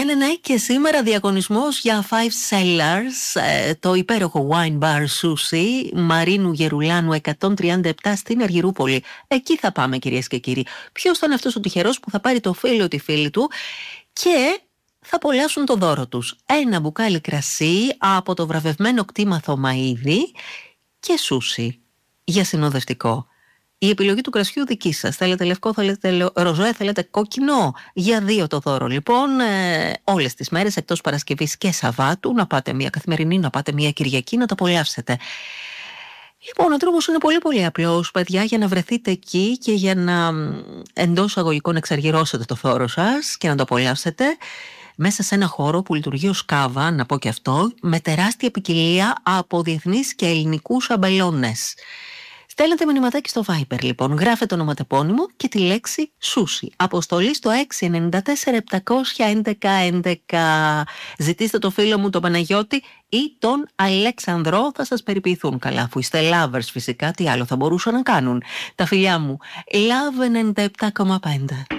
Ναι, και σήμερα διαγωνισμός για 5 Cellars, το υπέροχο wine bar Sushi Μαρίνου Γερουλάνου 137 στην Αργυρούπολη. Εκεί θα πάμε, κυρίες και κύριοι. Ποιος θα είναι αυτός ο τυχερός που θα πάρει το φίλο τη φίλη του και θα απολαύσουν το δώρο τους? Ένα μπουκάλι κρασί από το βραβευμένο κτήμα Θωμαΐδη και σούσι για συνοδευτικό. Η επιλογή του κρασιού δική σας. Θέλετε λευκό, θέλετε ροζέ, θέλετε κόκκινο? Για 2 το δώρο. Λοιπόν, όλες τις μέρες εκτός Παρασκευής και Σαββάτου, να πάτε μια καθημερινή, να πάτε μια Κυριακή, να το απολαύσετε. Λοιπόν, ο τρόπος είναι πολύ πολύ απλός, παιδιά, για να βρεθείτε εκεί και για να εντός αγωγικών εξαργυρώσετε το δώρο σας και να το απολαύσετε μέσα σε ένα χώρο που λειτουργεί ως κάβα, να πω και αυτό, με τεράστια ποικιλία από διεθνείς και ελληνικούς αμπελώνες. Στέλνετε μηνυματάκι στο Viber, λοιπόν. Γράφετε ονοματεπώνυμο και τη λέξη σούσι. Αποστολή στο 694-711-11. Ζητήστε το φίλο μου τον Παναγιώτη ή τον Αλέξανδρο, θα σας περιποιηθούν. Καλά, αφού είστε lovers φυσικά, τι άλλο θα μπορούσαν να κάνουν. Τα φιλιά μου. Love 97,5.